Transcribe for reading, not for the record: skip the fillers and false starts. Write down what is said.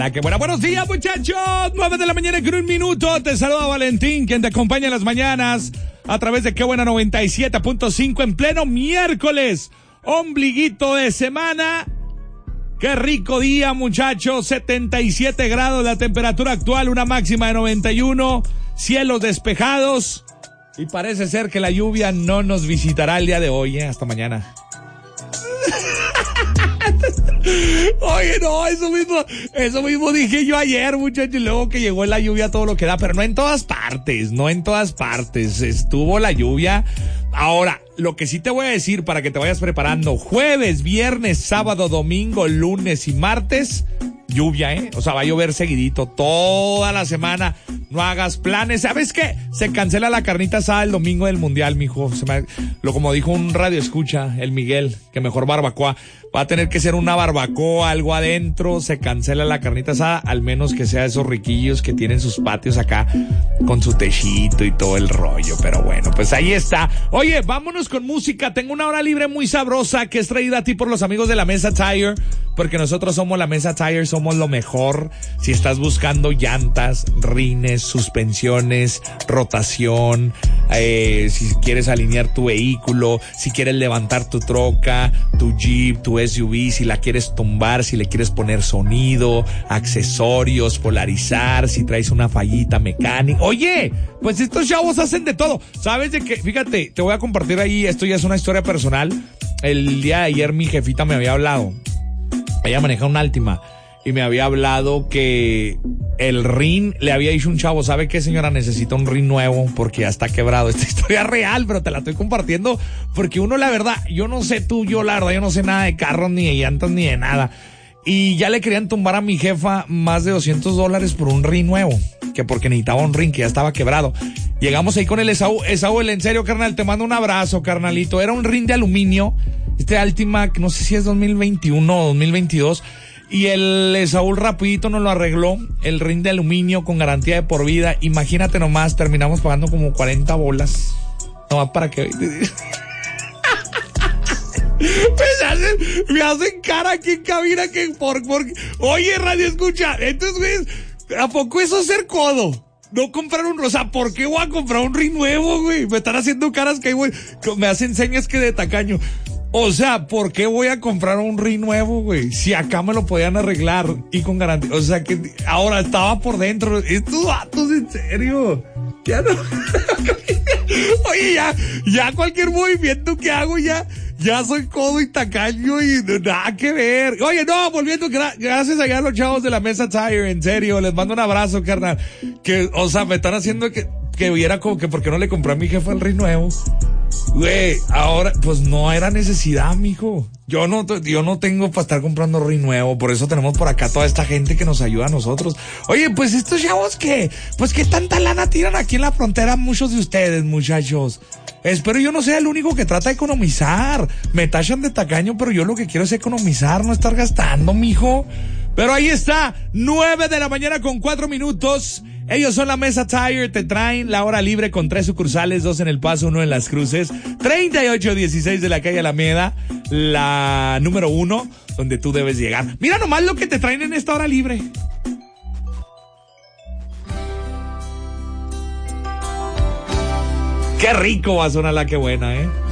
Que buena, buenos días, muchachos. 9 de la mañana con 1 minuto. Te saluda Valentín, quien te acompaña en las mañanas a través de Qué Buena 97.5 en pleno miércoles, ombliguito de semana. Qué rico día, muchachos. 77 grados la temperatura actual, una máxima de 91, cielos despejados y parece ser que la lluvia no nos visitará el día de hoy, hasta mañana. Oye, no, eso mismo dije yo ayer, muchachos, y luego que llegó la lluvia todo lo que da, pero no en todas partes, estuvo la lluvia. Ahora, lo que sí te voy a decir para que te vayas preparando, jueves, viernes, sábado, domingo, lunes y martes, lluvia, o sea, va a llover seguidito toda la semana. No hagas planes. ¿Sabes qué? Se cancela la carnita asada el domingo del mundial, mijo. Como dijo un radio escucha, el Miguel, que mejor barbacoa. Va a tener que ser una barbacoa, algo adentro. Se cancela la carnita asada, al menos que sea esos riquillos que tienen sus patios acá con su techito y todo el rollo. Pero bueno, pues ahí está. Oye, vámonos con música. Tengo una hora libre muy sabrosa que es traída a ti por los amigos de la Mesa Tire, porque nosotros somos la Mesa Tire, somos lo mejor. Si estás buscando llantas, rines, suspensiones, rotación, si quieres alinear tu vehículo, si quieres levantar tu troca, tu Jeep, tu SUV, si la quieres tumbar, si le quieres poner sonido, accesorios, polarizar, si traes una fallita mecánica. Oye, pues estos chavos hacen de todo. ¿Sabes de qué? Fíjate, te voy a compartir ahí, esto ya es una historia personal. El día de ayer mi jefita me había hablado. Ella maneja un Altima y me había hablado que el rin, le había dicho un chavo, ¿sabe qué, señora? Necesita un rin nuevo porque ya está quebrado. Esta historia es real, pero te la estoy compartiendo porque uno, la verdad, yo no sé tú, yo la verdad, yo no sé nada de carros, ni de llantas, ni de nada. Y ya le querían tumbar a mi jefa más de $200 por un rin nuevo, que porque necesitaba un rin que ya estaba quebrado. Llegamos ahí con el Esaú, en serio, carnal, te mando un abrazo, carnalito. Era un rin de aluminio, este Altima, que no sé si es 2021 o 2022, y el Esaú rapidito nos lo arregló, el rin de aluminio con garantía de por vida. Imagínate nomás, terminamos pagando como 40 bolas. Nomás para que... Me hacen cara aquí en cabina que por... Oye, radio escucha, entonces, ¿a poco eso es ser codo? No comprar un... O sea, ¿por qué voy a comprar un ring nuevo, güey? Me están haciendo caras que, güey, me hacen señas que de tacaño. O sea, ¿por qué voy a comprar un ring nuevo, güey? Si acá me lo podían arreglar y con garantía. O sea, que ahora estaba por dentro. Estos vatos, en serio. Ya no... Oye, ya cualquier movimiento que hago ya soy codo y tacaño y nada que ver. Oye, no, volviendo, gracias allá a los chavos de la Mesa Tire, en serio, les mando un abrazo, carnal. Que, o sea, me están haciendo que viera como que por qué no le compré a mi jefa el ring nuevo. Güey, ahora, pues no era necesidad, mijo. Yo no tengo para estar comprando ring nuevo, por eso tenemos por acá toda esta gente que nos ayuda a nosotros. Oye, pues estos chavos qué tanta lana tiran aquí en la frontera muchos de ustedes, muchachos. Espero yo no sea el único que trata de economizar. Me tachan de tacaño, pero yo lo que quiero es economizar, no estar gastando, mijo. Pero ahí está, 9 de la mañana con 4 minutos. Ellos son la Mesa Tire, te traen la hora libre con 3 sucursales, 2 en El Paso, 1 en Las Cruces, 3816 de la calle Alameda, la número 1, donde tú debes llegar. Mira nomás lo que te traen en esta hora libre. Qué rico va a sonar la que buena,